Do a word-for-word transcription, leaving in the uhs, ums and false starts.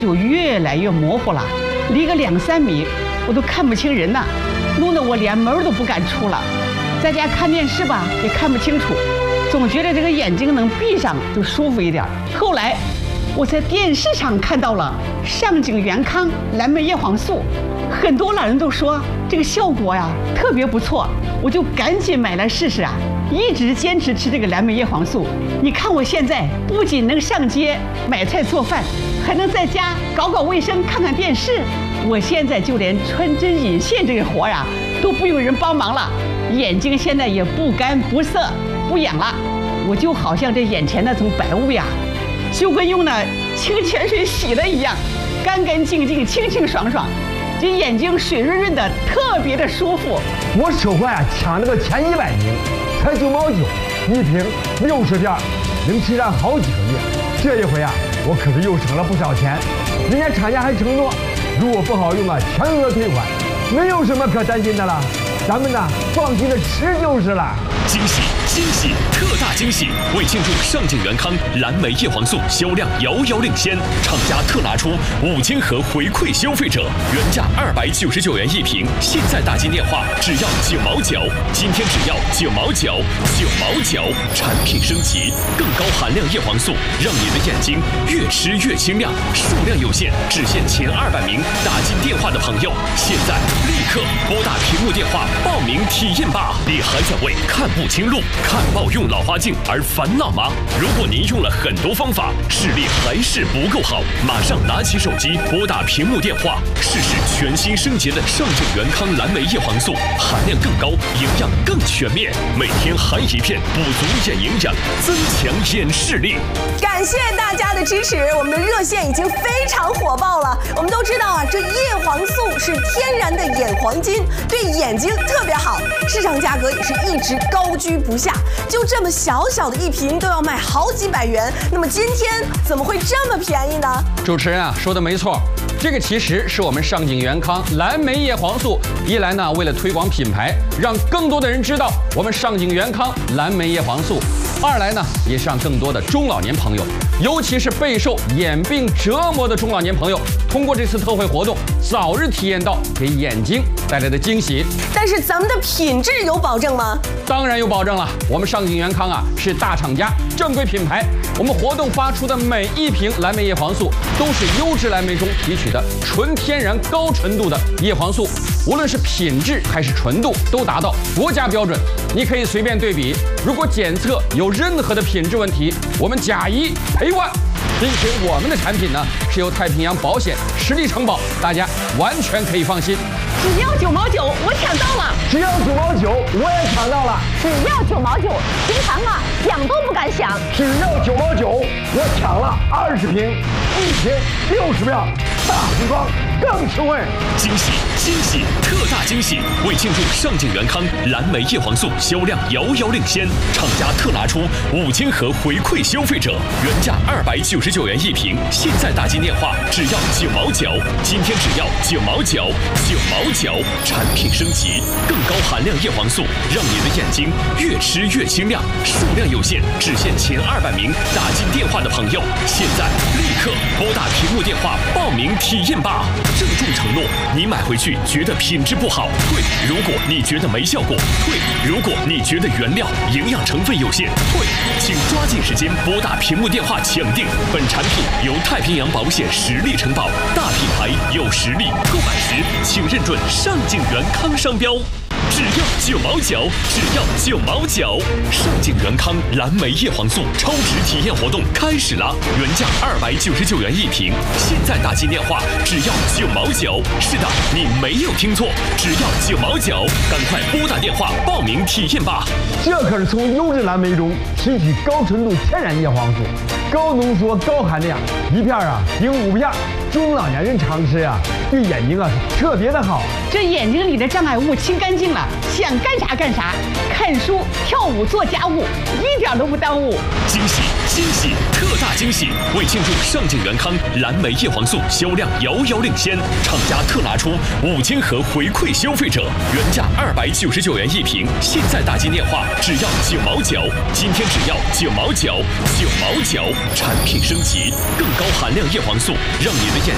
就越来越模糊了，离个两三米我都看不清人呐，弄得我连门都不敢出了。在家看电视吧也看不清楚，总觉得这个眼睛能闭上就舒服一点。后来我在电视上看到了上井元康蓝莓叶黄素，很多老人都说这个效果呀特别不错，我就赶紧买来试试啊，一直坚持吃这个蓝莓叶黄素。你看我现在不仅能上街买菜做饭，还能在家搞搞卫生看看电视。我现在就连穿针引线这个活呀都不用人帮忙了，眼睛现在也不干不涩不痒了，我就好像这眼前那层白雾呀就跟用那清泉水洗了一样，干干净净清清爽爽，这眼睛水润润的，特别的舒服。 我手环啊抢了个前一百名，才九毛九一瓶，六十片，能吃上好几个月。这一回啊我可是又省了不少钱，人家厂家还承诺如果不好用啊全额退款，没有什么可担心的了，咱们呢放心的吃就是了。 惊喜惊喜特大惊喜！为庆祝上井元康蓝莓叶黄素销量遥遥领先，厂家特拿出五千盒回馈消费者，原价二百九十九元一瓶，现在打进电话只要九毛九，今天只要九毛九，九毛九，产品升级，更高含量叶黄素，让你的眼睛越吃越清亮。数量有限，只限前二百名打进电话的朋友，现在立刻拨打屏幕电话报名体验吧！你还在为看不清路、看报用老花镜而烦恼吗？如果您用了很多方法，视力还是不够好，马上拿起手机拨打屏幕电话，试试全新升级的上井元康蓝莓叶黄素，含量更高，营养更全面，每天含一片，补足眼营养，增强眼视力。 感谢大家的支持，我们的热线已经非常火爆了。我们都知道啊，这叶黄素是天然的眼黄金，对眼睛特别好，市场价格也是一直高居不下，就这么小小的一瓶都要卖好几百元，那么今天怎么会这么便宜呢？ 主持人啊说的没错，这个其实是我们上井元康蓝莓叶黄素，一来呢为了推广品牌，让更多的人知道我们上井元康蓝莓叶黄素，二来呢也是让更多的中老年朋友，尤其是备受眼病折磨的中老年朋友，通过这次特惠活动早日体验到给眼睛带来的惊喜。 但是咱们的品质有保证吗？ 当然有保证了，我们上井元康啊是大厂家正规品牌，我们活动发出的每一瓶蓝莓叶黄素都是优质蓝莓中提取的纯天然高纯度的叶黄素，无论是品质还是纯度都达到国家标准。你可以随便对比，如果检测有任何的品质问题，我们假一赔万。并且我们的产品呢是由太平洋保险实力承保，大家完全可以放心。 只要九毛九，我抢到了！ 只要九毛九，我也抢到了！ 只要九毛九，平常啊想都不敢想。 只要九毛九，我抢了二十瓶，一瓶六十票，大红装更实惠！ 惊喜惊喜特大惊喜！为庆祝上井元康蓝莓叶黄素销量遥遥领先，厂家特拿出五千盒回馈消费者，原价二百九十九元一瓶，现在打进电话只要九毛九，今天只要九毛九，九毛九，产品升级，更高含量叶黄素，让你的眼睛越吃越清亮。数量有限，只限前二百名打进电话的朋友，现在立刻拨打屏幕电话报名体验吧！郑重承诺，你买回去觉得品质不好，退；如果你觉得没效果，退；如果你觉得原料营养成分有限，退。请抓紧时间拨打屏幕电话抢定。本产品由太平洋保险实力承保，大品牌有实力，购买时请认准上井元康商标。只要九毛九，只要九毛九！上井元康蓝莓叶黄素超值体验活动开始了，原价二百九十九元一瓶，现在打进电话只要九毛九。是的，你没有听错，只要九毛九！赶快拨打电话报名体验吧！ 这可是从优质蓝莓中提取高纯度天然叶黄素，高浓缩高含量，一片啊顶五片，中老年人常吃啊，对眼睛啊是特别的好。 这眼睛里的障碍物清干净了，想干啥干啥，看书、跳舞、做家务，一点都不耽误。 惊喜惊喜特大惊喜！为庆祝上井元康蓝莓叶黄素销量遥遥领先，厂家特拿出五千盒回馈消费者，原价二百九十九元一瓶，现在打进电话只要九毛九，今天只要九毛九，九毛九，产品升级，更高含量叶黄素，让你的眼